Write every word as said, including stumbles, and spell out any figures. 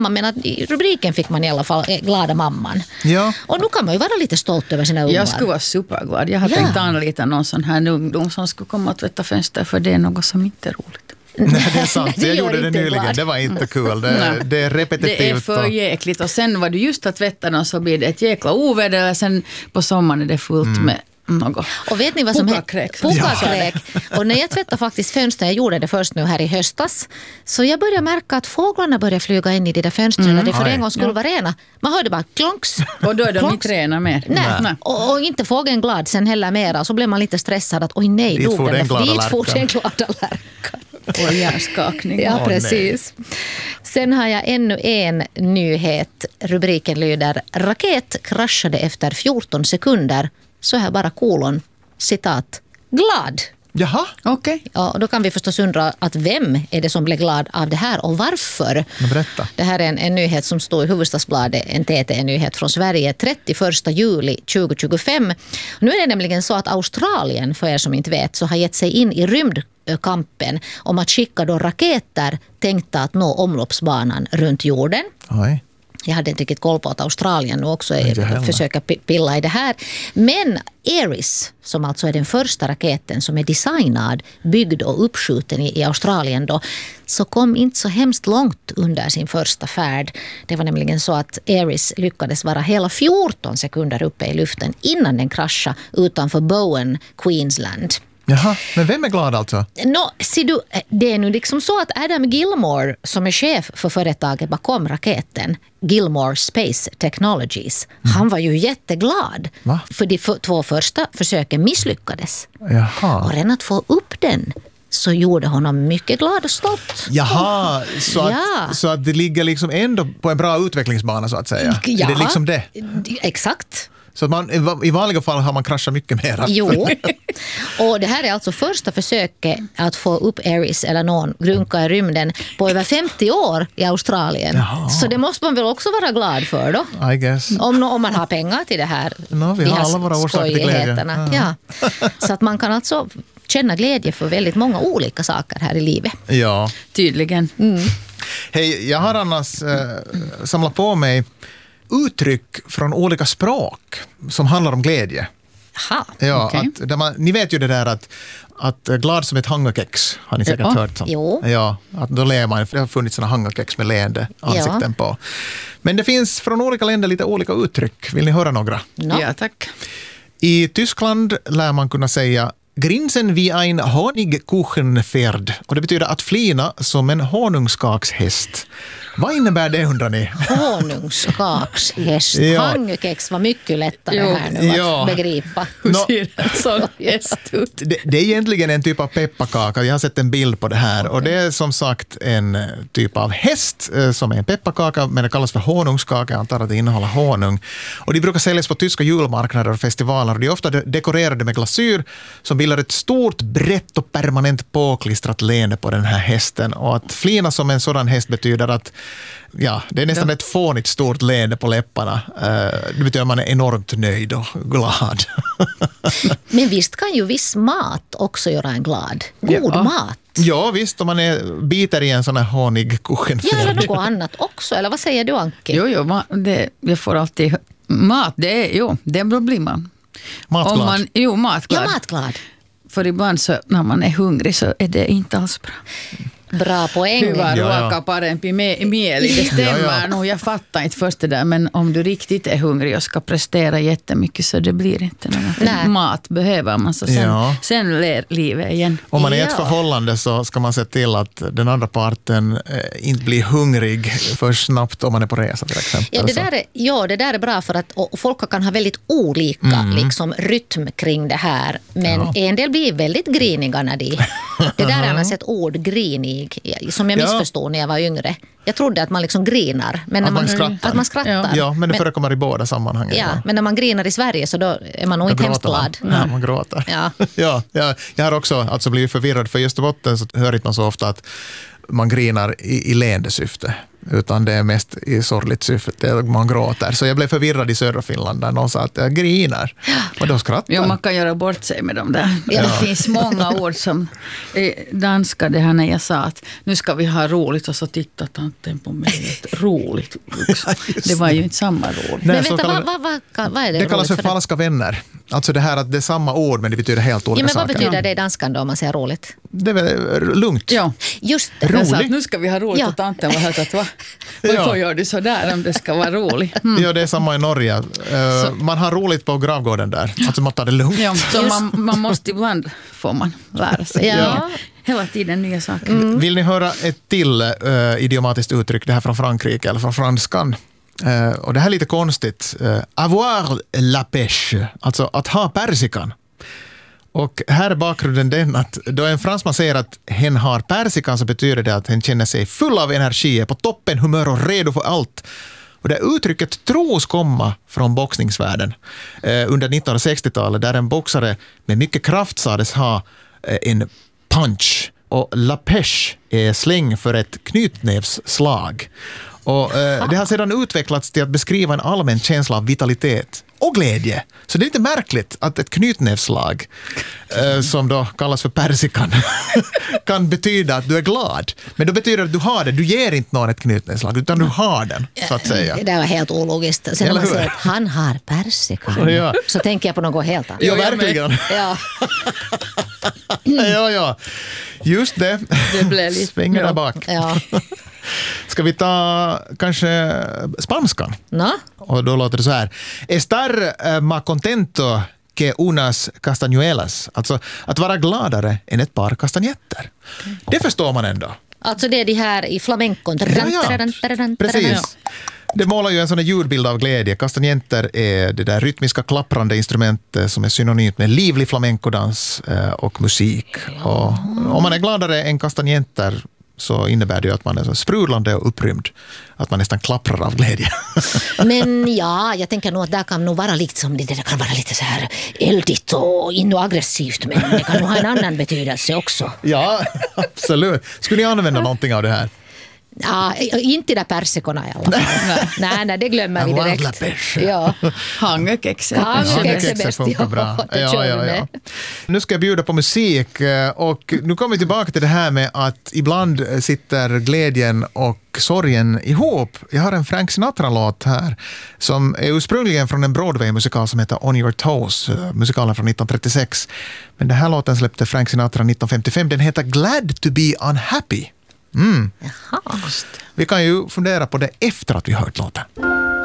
Men att i rubriken fick man i alla fall glada mamman. Ja. Och nu kan man ju vara lite stolt över sina ungar. Jag skulle vara superglad. Jag har Ja. tänkt anlita någon sån här ungdom som skulle komma att tvätta fönster, för det är något som inte är roligt. Nej, det är sant. Det Jag gör gjorde det inte nyligen. glad. Det var inte kul. Det, det är repetitivt. Det är för och- jäkligt. Och sen var du just att tvätta den så blir det ett jäkla oväder. Sen på sommaren är det fullt Mm. med något. Och vet ni vad som Pukakräk. Pukakräk. Och när jag tvättade faktiskt fönstren, jag gjorde det först nu här i höstas, så jag började märka att fåglarna började flyga in i de där fönstren mm. där det för Aj. en gång skulle vara rena. Man hörde bara klonks. Och då är de klonks. inte rena mer. Nej, Nej. Och, och inte fågeln glad sen heller mera. Och så blev man lite stressad att oj nej, Dit dog for den. den glada Dit for lärkan. den glada lärkan. Och hjärnskakning. Ja, Åh, precis. Sen har jag ännu en nyhet. Rubriken lyder: raket kraschade efter fjorton sekunder. Så här bara kolon, citat, glad. Jaha, Okej. Ja, och då kan vi förstås undra att vem är det som blev glad av det här och varför? men berätta. Det här är en, en nyhet som står i Hufvudstadsbladet, en T T-nyhet från Sverige, trettioförsta juli tjugohundratjugofem. Nu är det nämligen så att Australien, för er som inte vet, så har gett sig in i rymdkampen om att skicka då raketer tänkta att nå omloppsbanan runt jorden. Oj. Jag hade inte riktigt koll på att Australien nu också Inte är, heller. försöker pi- pilla i det här. Men Ares, som alltså är den första raketen som är designad, byggd och uppskjuten i, i Australien då, så kom inte så hemskt långt under sin första färd. Det var nämligen så att Ares lyckades vara hela fjorton sekunder uppe i luften innan den kraschade utanför Bowen, Queensland. Jaha, men vem är glad alltså? Nå, ser du, det är nu liksom så att Adam Gilmore, som är chef för företaget bakom raketen, Gilmore Space Technologies, mm. han var ju jätteglad. Va? För de för, två första försöken misslyckades. Jaha. Och redan att få upp den så gjorde honom mycket glad och stolt. Jaha, så att, Ja. så att det ligger liksom ändå på en bra utvecklingsbana så att säga. Ja. Är det liksom det? Exakt. Så att man, i vanliga fall har man kraschat mycket mer. Jo, och det här är alltså första försöket att få upp Ares eller någon grunka i rymden på över femtio år i Australien. Jaha. Så det måste man väl också vara glad för då. I guess. Om, om man har pengar till det här. No, vi de har här alla våra orsaker till glädje. skojigheterna. Ja. Så att man kan alltså känna glädje för väldigt många olika saker här i livet. Ja. Tydligen. Hej, jag har annars eh, samlat på mig uttryck från olika språk som handlar om glädje. Aha. Ja, Okej. att, där man, ni vet ju det där att, att glad som ett hangakex har ni säkert Ja. hört om. Jo. Ja, att då ler man, för det har funnits såna hangakex med leende ansikten på. Men det finns från olika länder lite olika uttryck. Vill ni höra några? No. Ja, tack. I Tyskland lär man kunna säga grinsen wie ein Honigkuchenpferd. Och det betyder att flina som en honungskakshäst. Vad innebär det, undrar ni? Honungskakshäst. Ja. Hangkex var mycket lättare Jo. här nu Ja. att begripa. Hur Nå- ser en sån häst ut? Det, det är egentligen en typ av pepparkaka. Jag har sett en bild på det här. Och det är som sagt en eh, typ av häst eh, som är en pepparkaka, men det kallas för honungskaka. Jag antar att det innehåller honung. Och de brukar säljas på tyska julmarknader och festivaler. Och de är ofta de- dekorerade med glasyr som bildar ett stort, brett och permanent påklistrat leende på den här hästen. Och att flina som en sådan häst betyder att ja, det är nästan ett fånigt stort leende på läpparna. Eh, Det betyder att man är enormt nöjd och glad. Men visst kan ju viss mat också göra en glad. God Ja. mat. Ja, visst, om man är, biter i en sån här honigkuchenpferd. Ja, eller något annat också. Eller vad säger du, Anki? Jo, jo, ma- det, jag får alltid... Mat, det är, jo, det blir man. Matglad. Om man, jo, matglad. Ja, matglad. För ibland så, när man är hungrig så är det inte alls bra. Bra poäng. Hyvä Ja, ja. ruoka, parempi me- mieli. Det stämmer Ja, ja. nog. Jag fattar inte först det där. Men om du riktigt är hungrig och ska prestera jättemycket så det blir inte något. Nej. Mat behöver man. Så sen, Ja. sen ler livet igen. Om man är i ett Ja. förhållande så ska man se till att den andra parten eh, inte blir hungrig för snabbt om man är på resa till exempel. Ja, det Så- där är, ja, det där är bra för att och folk kan ha väldigt olika liksom, rytm kring det här. Men Ja. en del blir väldigt griniga när de... Det där är annars ett ord, grinig, som jag Ja. missförstod när jag var yngre. Jag trodde att man liksom grinar. Men när Att man skrattar. Att man skrattar. Ja. Ja, men det förekommer i båda sammanhangen. Ja, men när man grinar i Sverige så då är man nog Då inte hemskt gråter man. glad. Ja, man gråter. Ja. ja, ja, jag har också alltså blivit förvirrad, för i Österbotten så hör inte man så ofta att man grinar i, i leendesyfte. utan det är mest i sorgligt syfte att man gråter. Så jag blev förvirrad i södra Finland där någon sa att jag griner. Och då skrattar. Ja, man kan göra bort sig med dem där. Ja. Det finns många ord som är danska. Det här när jag sa att nu ska vi ha roligt och så tittar tanten på mig. Roligt. Det var ju inte samma ord. Nej, Men så vänta, kallar- vad, vad, vad, vad är det Det kallas för roligt för? falska vänner. Alltså det här att det är samma ord men det betyder helt olika Ja, men vad saker. betyder det i danskan då om man säger roligt? Det är väl lugnt. Ja, Just det. jag sa Roligt. att nu ska vi ha roligt Ja. och tanten var helt att va? Varför Ja. gör du så där om det ska vara roligt? Mm. Ja, det är samma i Norge. Uh, man har roligt på gravgården där. Alltså man tar det lugnt. Ja, så man, man måste ibland får man lära sig. Ja. Hela tiden nya saker. Mm. Vill ni höra ett till uh, idiomatiskt uttryck, det här från Frankrike eller från franskan? Uh, och det här är lite konstigt. Uh, avoir la pêche, alltså att ha persikan. Och här är bakgrunden den att då en fransman säger att hen har persikan så betyder det att hen känner sig full av energi, är på toppen humör och redo för allt. Och det uttrycket tros komma från boxningsvärlden eh, under nittonhundrasextiotalet där en boxare med mycket kraft sades ha eh, en punch. Och la pêche är släng för ett knytnävsslag. Och eh, det har sedan utvecklats till att beskriva en allmän känsla av vitalitet och glädje. Så det är lite märkligt att ett knytnävsslag eh, som då kallas för persikan kan betyda att du är glad. Men då betyder det att du har det. Du ger inte någon ett knytnävsslag utan du har den, så att säga. Det där var helt ologiskt. Sen när Eller man hur? säger att han har persikan Ja. så tänker jag på något helt annat. Ja, Jo, jag med. verkligen. Ja. Ja, ja. Just det. Det blev lite- Svänger där ja. bak. Ja. Ska vi ta kanske spanskan? Nå? Och då låter det så här. Estar eh, más contento que unas castañuelas. Alltså att vara gladare än ett par kastanjetter. Det förstår man ändå. Alltså det är de här i flamencon. Ja, ja. Precis. Det målar ju en sån här ljudbild av glädje. Kastanjetter är det där rytmiska klapprande instrumentet som är synonymt med livlig flamencodans eh, och musik. Och om man är gladare än kastanjetter så innebär det ju att man är så sprudlande och upprymd. Att man nästan klapprar av glädje. Men ja, jag tänker nog att där kan nog vara liksom, det kan vara lite så här eldigt och in och aggressivt, men det kan nog ha en annan betydelse också. Ja, absolut. Skulle ni använda någonting av det här? Ja, inte där persikorna i alla fall. nej, nej, det glömmer vi Avoir la direkt. pêche. Ja. Hangökex. Hangökex. Hangökex är bäst, funkar ja. bra. Det kör vi med. Nu ska jag bjuda på musik och nu kommer vi tillbaka till det här med att ibland sitter glädjen och sorgen ihop. Jag har en Frank Sinatra-låt här som är ursprungligen från en Broadway-musikal som heter On Your Toes, musikalen från nittonhundratrettiosex. Men den här låten släppte Frank Sinatra nittonhundrafemtiofem. Den heter Glad to be unhappy. Mm. Jaha. Vi kan ju fundera på det efter att vi hört låten.